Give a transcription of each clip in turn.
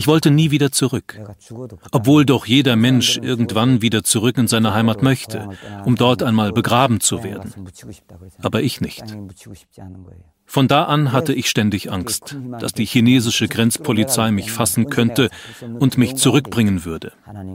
wollte nie wieder zurück, obwohl doch jeder Mensch irgendwann wieder zurück in seine Heimat möchte, um dort einmal begraben zu werden. Aber ich nicht. Von da an hatte ich ständig Angst, dass die chinesische Grenzpolizei mich fassen könnte und mich zurückbringen würde.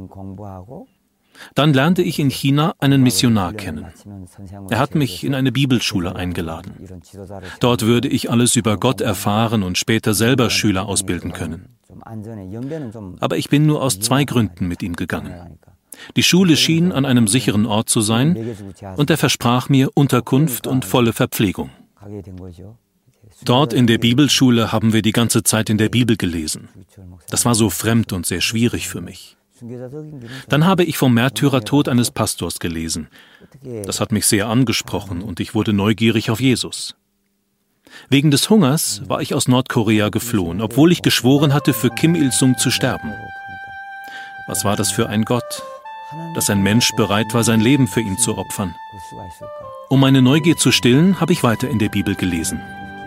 Dann lernte ich in China einen Missionar kennen. Er hat mich in eine Bibelschule eingeladen. Dort würde ich alles über Gott erfahren und später selber Schüler ausbilden können. Aber ich bin nur aus 2 Gründen mit ihm gegangen. Die Schule schien an einem sicheren Ort zu sein und er versprach mir Unterkunft und volle Verpflegung. Dort in der Bibelschule haben wir die ganze Zeit in der Bibel gelesen. Das war so fremd und sehr schwierig für mich. Dann habe ich vom Märtyrertod eines Pastors gelesen. Das hat mich sehr angesprochen und ich wurde neugierig auf Jesus. Wegen des Hungers war ich aus Nordkorea geflohen, obwohl ich geschworen hatte, für Kim Il-sung zu sterben. Was war das für ein Gott, dass ein Mensch bereit war, sein Leben für ihn zu opfern? Um meine Neugier zu stillen, habe ich weiter in der Bibel gelesen.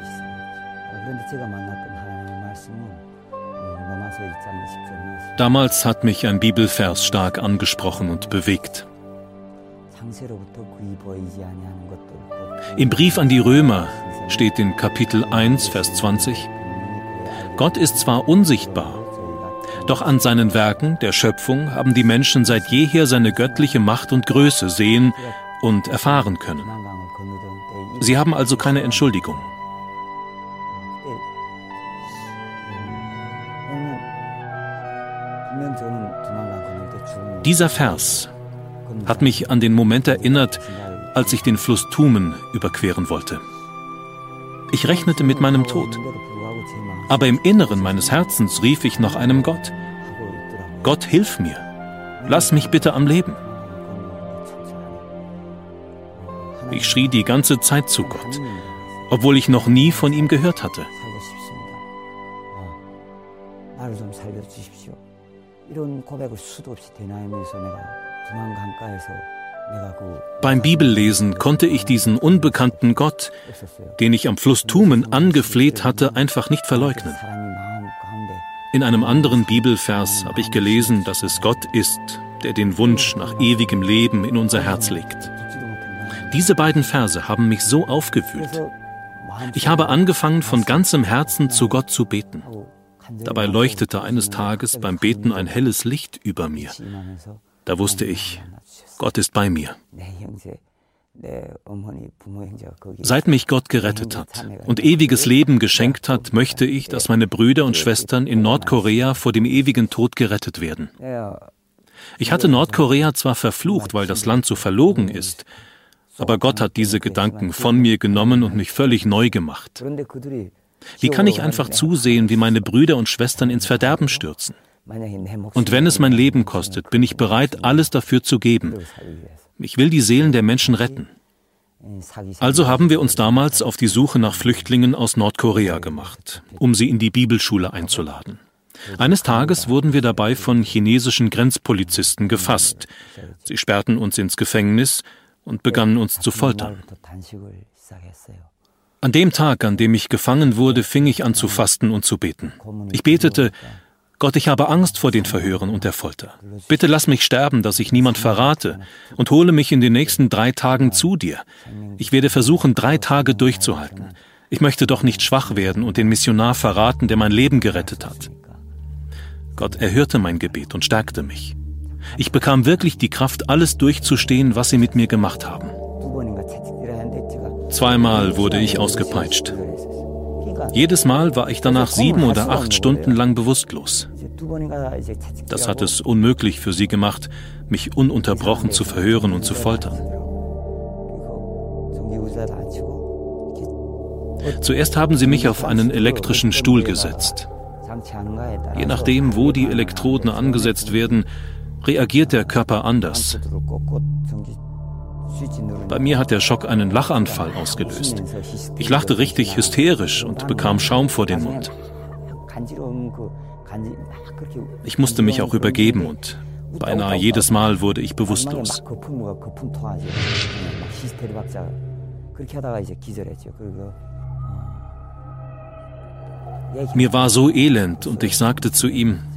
Damals hat mich ein Bibelvers stark angesprochen und bewegt. Im Brief an die Römer steht in Kapitel 1, Vers 20: Gott ist zwar unsichtbar, doch an seinen Werken, der Schöpfung, haben die Menschen seit jeher seine göttliche Macht und Größe sehen und erfahren können. Sie haben also keine Entschuldigung. Dieser Vers hat mich an den Moment erinnert, als ich den Fluss Tumen überqueren wollte. Ich rechnete mit meinem Tod. Aber im Inneren meines Herzens rief ich nach einem Gott. Gott, hilf mir. Lass mich bitte am Leben. Ich schrie die ganze Zeit zu Gott, obwohl ich noch nie von ihm gehört hatte. Beim Bibellesen konnte ich diesen unbekannten Gott, den ich am Fluss Tumen angefleht hatte, einfach nicht verleugnen. In einem anderen Bibelvers habe ich gelesen, dass es Gott ist, der den Wunsch nach ewigem Leben in unser Herz legt. Diese beiden Verse haben mich so aufgewühlt. Ich habe angefangen, von ganzem Herzen zu Gott zu beten. Dabei leuchtete eines Tages beim Beten ein helles Licht über mir. Da wusste ich, Gott ist bei mir. Seit mich Gott gerettet hat und ewiges Leben geschenkt hat, möchte ich, dass meine Brüder und Schwestern in Nordkorea vor dem ewigen Tod gerettet werden. Ich hatte Nordkorea zwar verflucht, weil das Land so verlogen ist, aber Gott hat diese Gedanken von mir genommen und mich völlig neu gemacht. Wie kann ich einfach zusehen, wie meine Brüder und Schwestern ins Verderben stürzen? Und wenn es mein Leben kostet, bin ich bereit, alles dafür zu geben. Ich will die Seelen der Menschen retten. Also haben wir uns damals auf die Suche nach Flüchtlingen aus Nordkorea gemacht, um sie in die Bibelschule einzuladen. Eines Tages wurden wir dabei von chinesischen Grenzpolizisten gefasst. Sie sperrten uns ins Gefängnis und begannen uns zu foltern. An dem Tag, an dem ich gefangen wurde, fing ich an zu fasten und zu beten. Ich betete: Gott, ich habe Angst vor den Verhören und der Folter. Bitte lass mich sterben, dass ich niemand verrate, und hole mich in den nächsten 3 Tagen zu dir. Ich werde versuchen, 3 Tage durchzuhalten. Ich möchte doch nicht schwach werden und den Missionar verraten, der mein Leben gerettet hat. Gott erhörte mein Gebet und stärkte mich. Ich bekam wirklich die Kraft, alles durchzustehen, was sie mit mir gemacht haben. 2-mal wurde ich ausgepeitscht. Jedes Mal war ich danach 7 oder 8 Stunden lang bewusstlos. Das hat es unmöglich für sie gemacht, mich ununterbrochen zu verhören und zu foltern. Zuerst haben sie mich auf einen elektrischen Stuhl gesetzt. Je nachdem, wo die Elektroden angesetzt werden, reagiert der Körper anders. Bei mir hat der Schock einen Lachanfall ausgelöst. Ich lachte richtig hysterisch und bekam Schaum vor den Mund. Ich musste mich auch übergeben und beinahe jedes Mal wurde ich bewusstlos. Mir war so elend und ich sagte zu ihm: